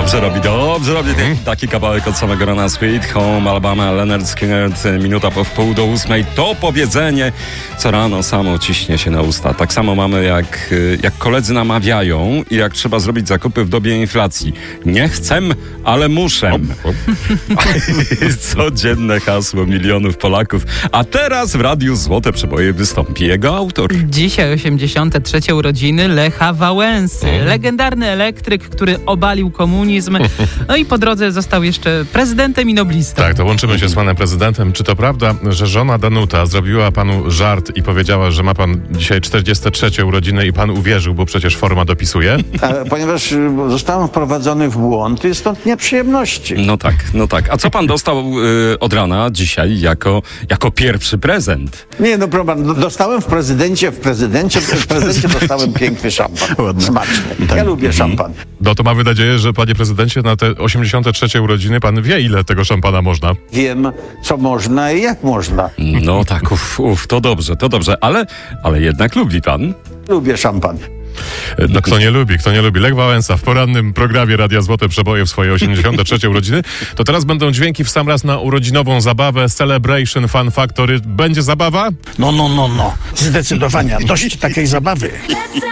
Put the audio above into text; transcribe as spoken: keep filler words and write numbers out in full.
Dobrze robi, dobrze robi. Taki kawałek od samego rana. Sweet Home, Alabama, Leonard Skinner, minuta po wpół do ósmej. To powiedzenie co rano samo ciśnie się na usta. Tak samo mamy jak, jak koledzy namawiają i jak trzeba zrobić zakupy w dobie inflacji. Nie chcę, ale muszę. Codzienne hasło milionów Polaków. A teraz w Radiu Złote Przeboje wystąpi jego autor. Dzisiaj osiemdziesiąte trzecie urodziny Lecha Wałęsy. Legendarny elektryk, który obalił komunizm. No i po drodze został jeszcze prezydentem i noblistą. Tak, to łączymy się z panem prezydentem. Czy to prawda, że żona Danuta zrobiła panu żart i powiedziała, że ma pan dzisiaj czterdzieste trzecie urodziny i pan uwierzył, bo przecież forma dopisuje? Ponieważ zostałem wprowadzony w błąd i stąd nieprzyjemności. No tak, no tak. A co pan dostał y, od rana dzisiaj jako, jako pierwszy prezent? Nie, no problem. Dostałem w prezydencie, w prezydencie, w prezydencie dostałem piękny szampan. Smaczny. Ja lubię szampan. No to mamy nadzieję, że panie prezydencie na te osiemdziesiąte trzecie urodziny pan wie, ile tego szampana można. Wiem, co można i jak można. No tak, uf, uf, to dobrze, to dobrze. Ale, ale jednak lubi pan? Lubię szampan. No kto nie lubi, kto nie lubi. Lech Wałęsa w porannym programie Radia Złote Przeboje w swoje osiemdziesiąte trzecie urodziny. To teraz będą dźwięki w sam raz na urodzinową zabawę Celebration Fun Factory. Będzie zabawa? No, no, no, no. Zdecydowanie. Dość takiej zabawy.